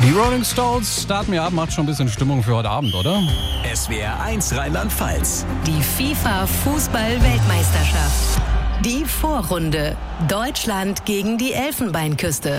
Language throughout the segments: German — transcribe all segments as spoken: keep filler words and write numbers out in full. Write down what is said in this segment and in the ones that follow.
Die Rolling Stones starten wir ab, macht schon ein bisschen Stimmung für heute Abend, oder? S W R eins Rheinland-Pfalz. Die FIFA-Fußball-Weltmeisterschaft. Die Vorrunde. Deutschland gegen die Elfenbeinküste.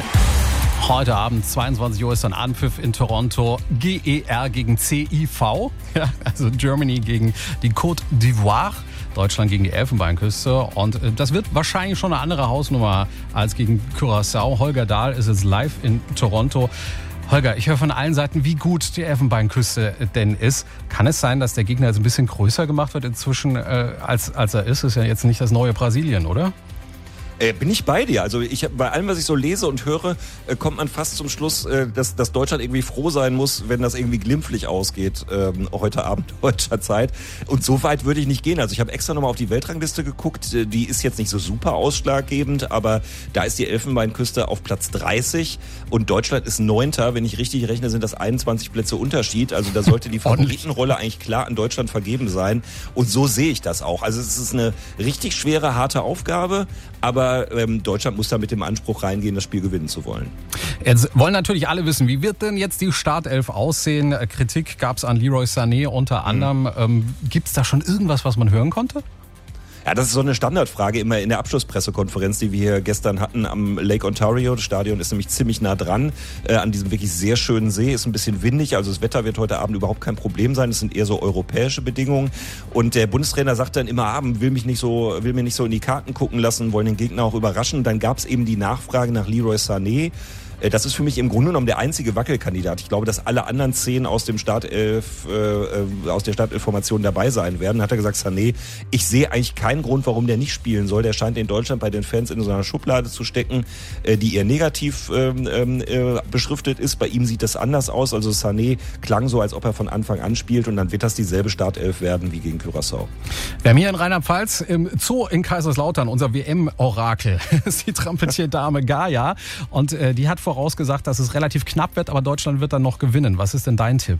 Heute Abend, zweiundzwanzig Uhr ist dann Anpfiff in Toronto. G E R gegen C I V, ja, also Germany gegen die Côte d'Ivoire. Deutschland gegen die Elfenbeinküste. Und das wird wahrscheinlich schon eine andere Hausnummer als gegen Curaçao. Holger Dahl ist jetzt live in Toronto. Holger, ich höre von allen Seiten, wie gut die Elfenbeinküste denn ist. Kann es sein, dass der Gegner jetzt ein bisschen größer gemacht wird inzwischen, äh, als, als er ist? Ist ja jetzt nicht das neue Brasilien, oder? Äh, bin ich bei dir. Also ich, bei allem, was ich so lese und höre, äh, kommt man fast zum Schluss, äh, dass, dass Deutschland irgendwie froh sein muss, wenn das irgendwie glimpflich ausgeht, ähm, heute Abend deutscher Zeit. Und so weit würde ich nicht gehen. Also ich habe extra nochmal auf die Weltrangliste geguckt. Die ist jetzt nicht so super ausschlaggebend, aber da ist die Elfenbeinküste auf Platz dreißig und Deutschland ist Neunter. Wenn ich richtig rechne, sind das einundzwanzig Plätze Unterschied. Also da sollte die Favoritenrolle eigentlich klar an Deutschland vergeben sein. Und so sehe ich das auch. Also es ist eine richtig schwere, harte Aufgabe, aber ähm, Deutschland muss da mit dem Anspruch reingehen, das Spiel gewinnen zu wollen. Jetzt wollen natürlich alle wissen, wie wird denn jetzt die Startelf aussehen? Kritik gab es an Leroy Sané unter anderem. Mhm. Ähm, gibt es da schon irgendwas, was man hören konnte? Ja, das ist so eine Standardfrage immer in der Abschlusspressekonferenz, die wir hier gestern hatten am Lake Ontario. Das Stadion ist nämlich ziemlich nah dran, äh, an diesem wirklich sehr schönen See. Ist ein bisschen windig, also das Wetter wird heute Abend überhaupt kein Problem sein. Es sind eher so europäische Bedingungen. Und der Bundestrainer sagt dann immer, Abend will mich nicht so, will mir nicht so in die Karten gucken lassen, wollen den Gegner auch überraschen. Dann gab es eben die Nachfrage nach Leroy Sané. Das ist für mich im Grunde genommen der einzige Wackelkandidat. Ich glaube, dass alle anderen zehn aus dem Startelf, äh, aus der Startelf-Formation dabei sein werden. Hat er gesagt, Sané, ich sehe eigentlich keinen Grund, warum der nicht spielen soll. Der scheint in Deutschland bei den Fans in so einer Schublade zu stecken, äh, die eher negativ ähm, äh, beschriftet ist. Bei ihm sieht das anders aus. Also Sané klang so, als ob er von Anfang an spielt und dann wird das dieselbe Startelf werden wie gegen Curaçao. Wir haben hier in Rheinland-Pfalz im Zoo in Kaiserslautern unser W M-Orakel. Das ist die Trampetierdame Gaia und äh, die hat vor vorausgesagt, dass es relativ knapp wird, aber Deutschland wird dann noch gewinnen. Was ist denn dein Tipp?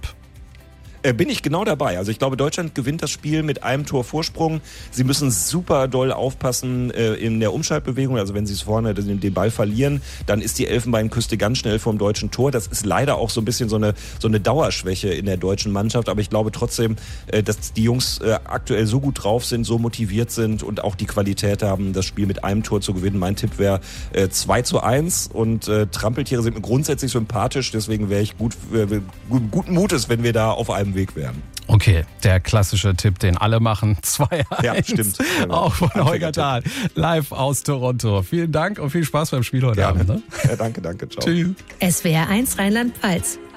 Bin ich genau dabei. Also ich glaube, Deutschland gewinnt das Spiel mit einem Tor Vorsprung. Sie müssen super doll aufpassen äh, in der Umschaltbewegung. Also wenn sie es vorne den, den Ball verlieren, dann ist die Elfenbeinküste ganz schnell vorm deutschen Tor. Das ist leider auch so ein bisschen so eine, so eine Dauerschwäche in der deutschen Mannschaft. Aber ich glaube trotzdem, äh, dass die Jungs äh, aktuell so gut drauf sind, so motiviert sind und auch die Qualität haben, das Spiel mit einem Tor zu gewinnen. Mein Tipp wäre äh, zwei zu eins und äh, Trampeltiere sind mir grundsätzlich sympathisch. Deswegen wäre ich gut, äh, guten Mutes, wenn wir da auf einem Weg wären. Okay, der klassische Tipp, den alle machen. zwei eins. Ja, stimmt. Auch von Holger Dahl, live aus Toronto. Vielen Dank und viel Spaß beim Spiel heute Gerne. Abend. Ne? Ja, danke, danke. Ciao. Tschüss. S W R eins Rheinland-Pfalz.